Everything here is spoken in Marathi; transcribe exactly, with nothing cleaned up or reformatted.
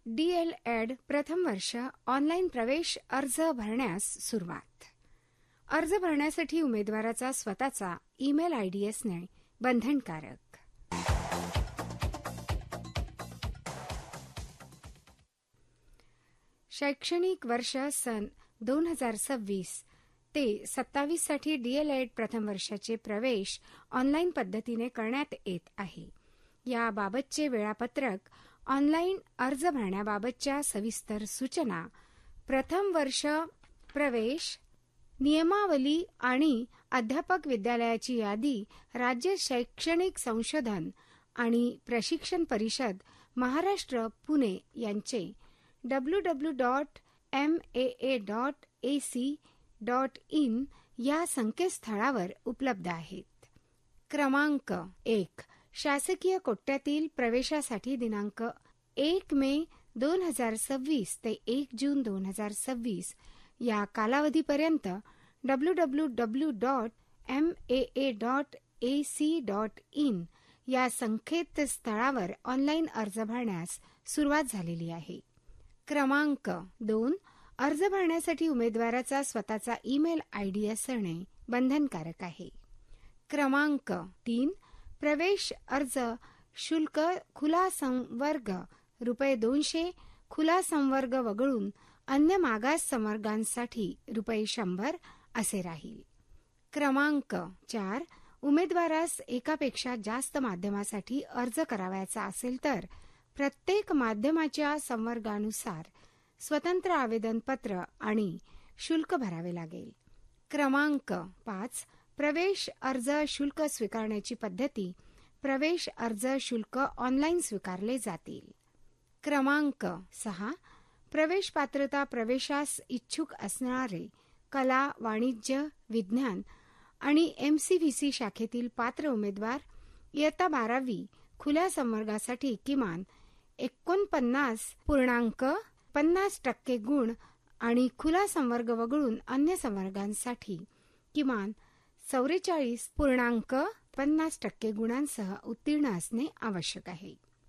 डी एल एड प्रथम वर्ष ऑनलाईन प्रवेश अर्ज भरण्यास सुरुवात. अर्ज भरण्यासाठी उमेदवाराचा स्वतःचा ईमेल आयडी असणे बंधनकारक. शैक्षणिक वर्ष सन दोन हजार सव्वीस ते सत्तावीस साठी डीएलएड प्रथम वर्षाचे प्रवेश ऑनलाईन पद्धतीने करण्यात येत आहे. याबाबतचे वेळापत्रक, ऑनलाईन अर्ज भरण्याबाबतच्या सविस्तर सूचना, प्रथम वर्ष प्रवेश नियमावली आणि अध्यापक विद्यालयाची यादी राज्य शैक्षणिक संशोधन आणि प्रशिक्षण परिषद महाराष्ट्र पुणे यांचे W W W dot M A A dot A C dot in या संकेतस्थळावर उपलब्ध आहेत. क्रमांक एक. शासकीय कोट्यातील प्रवेशासाठी दिनांक एक मे दोन हजार सव्वीस ते एक जून दोन हजार सव्वीस या कालावधीपर्यंत W W W dot M A A dot A C dot in या संकेतस्थळावर ऑनलाईन अर्ज भरण्यास सुरुवात झालेली आहे. क्रमांक दोन. अर्ज भरण्यासाठी उमेदवाराचा स्वतःचा ईमेल आयडी असणे बंधनकारक आहे. क्रमांक तीन. प्रवेश अर्ज शुल्क खुला संवर्ग रुपये दोनशे, खुला संवर्ग वगळून अन्य मागास संवर्गांसाठी रुपये शंभर असे राहील. क्रमांक चार. उमेदवारास एकापेक्षा जास्त माध्यमासाठी अर्ज करावयाचा असेल तर प्रत्येक माध्यमाच्या संवर्गानुसार स्वतंत्र आवेदनपत्र आणि शुल्क भरावे लागेल. क्रमांक पाच. प्रवेश अर्ज शुल्क स्वीकारण्याची पद्धती. प्रवेश अर्ज शुल्क ऑनलाईन स्वीकारले जातील. क्रमांक सहा. प्रवेश पात्रता. प्रवेशास इच्छुक असणारे कला, वाणिज्य, विज्ञान आणि एमसीव्हीसी शाखेतील पात्र उमेदवार इयत्ता बारावी खुल्या संवर्गासाठी किमान एकोणपन्नास पूर्णांक पन्नास टक्के गुण आणि खुला संवर्ग वगळून अन्य संवर्गांसाठी किमान चौवेचाळीस पूर्णांक पन्नास टक्के गुणांसह उत्तीर्ण असणे आवश्यक आहे.